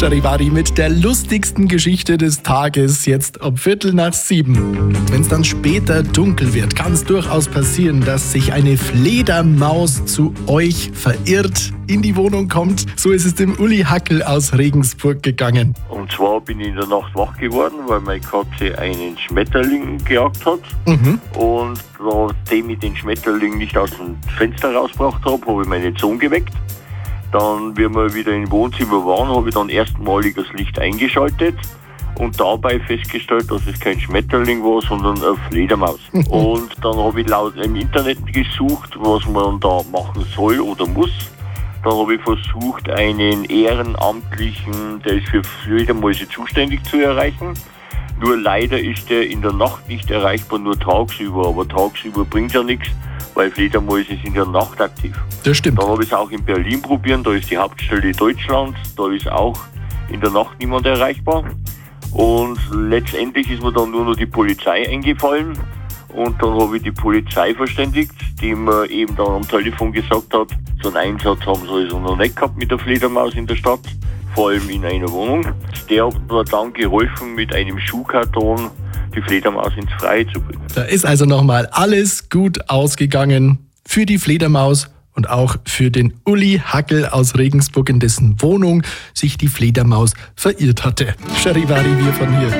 Charivari mit der lustigsten Geschichte des Tages, jetzt um 6:15. Wenn es dann später dunkel wird, kann es durchaus passieren, dass sich eine Fledermaus zu euch verirrt, in die Wohnung kommt. So ist es dem Uli Hackel aus Regensburg gegangen. Und zwar bin ich in der Nacht wach geworden, weil meine Katze einen Schmetterling gejagt hat. Und nachdem ich den Schmetterling nicht aus dem Fenster rausgebracht habe, habe ich meinen Sohn geweckt. Dann, wie wir wieder im Wohnzimmer waren, habe ich dann erstmalig das Licht eingeschaltet und dabei festgestellt, dass es kein Schmetterling war, sondern eine Fledermaus. Und dann habe ich laut im Internet gesucht, was man da machen soll oder muss. Dann habe ich versucht, einen Ehrenamtlichen, der ist für Fledermäuse zuständig, zu erreichen. Nur leider ist der in der Nacht nicht erreichbar, nur tagsüber. Aber tagsüber bringt ja nichts, weil Fledermäuse sind ja nachtaktiv. Das stimmt. Dann habe ich es auch in Berlin probiert, da ist die Hauptstelle Deutschlands, da ist auch in der Nacht niemand erreichbar. Und letztendlich ist mir dann nur noch die Polizei eingefallen. Und dann habe ich die Polizei verständigt, die mir eben dann am Telefon gesagt hat, so einen Einsatz haben sie also noch nicht gehabt mit der Fledermaus in der Stadt, vor allem in einer Wohnung. Der hat mir dann geholfen, mit einem Schuhkarton die Fledermaus ins Freie zu bringen. Da ist also nochmal alles gut ausgegangen für die Fledermaus und auch für den Uli Hackel aus Regensburg, in dessen Wohnung sich die Fledermaus verirrt hatte. Charivari, wir von hier.